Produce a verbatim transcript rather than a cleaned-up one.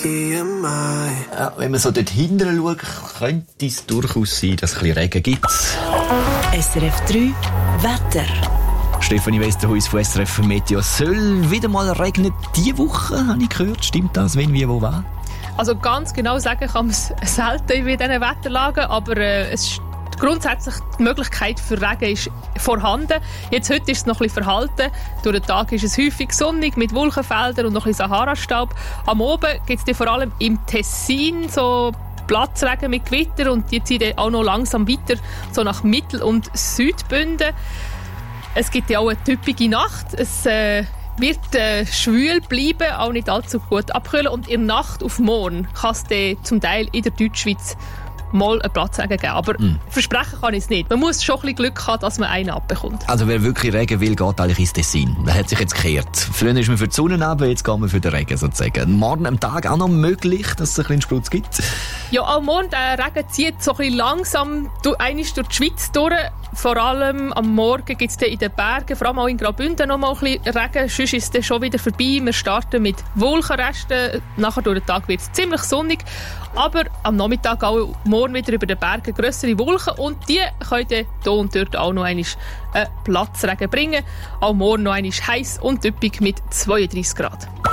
Ja, wenn man so dort hinten schaut, könnte es durchaus sein, dass es ein bisschen Regen gibt. S R F drei Wetter. Stefanie Westerhuis von S R F Meteo. Soll wieder mal regnen diese Woche, habe ich gehört. Stimmt das? Wenn, wie, wo, wann? Also ganz genau sagen kann man es selten bei diesen Wetterlagen, aber äh, es ist grundsätzlich die Möglichkeit für Regen ist vorhanden. Jetzt heute ist es noch ein bisschen verhalten. Durch den Tag ist es häufig sonnig mit Wolkenfeldern und noch ein bisschen Sahara-Staub. Am Oben gibt es vor allem im Tessin so Platzregen mit Gewitter und die ziehen auch noch langsam weiter so nach Mittel- und Südbünden. Es gibt ja auch eine typische Nacht. Es äh, wird äh, schwül bleiben, auch nicht allzu gut abkühlen. Und in der Nacht auf morgen kann es dann zum Teil in der Deutschschweiz mal einen Platzregen geben. Aber mm. versprechen kann ich es nicht. Man muss schon ein bisschen Glück haben, dass man einen abbekommt. Also wer wirklich Regen will, geht eigentlich ins Tessin. Das hat sich jetzt gekehrt. Früher ist man für die Sonne neben, jetzt gehen wir für den Regen sozusagen. Morgen am Tag auch noch möglich, dass es ein bisschen Sprutz gibt? Ja, auch morgen, der Regen zieht so ein bisschen langsam durch, durch die Schweiz durch. Vor allem am Morgen gibt es in den Bergen, vor allem auch in Graubünden, noch mal ein bisschen Regen. Sonst ist es schon wieder vorbei. Wir starten mit Wolkenresten. Nachher durch den Tag wird es ziemlich sonnig. Aber am Nachmittag auch morgen wieder über den Bergen grössere Wolken. Und die können dann hier und dort auch noch einmal einen Platzregen bringen. Auch morgen noch einmal heiß und üppig mit zweiunddreissig Grad.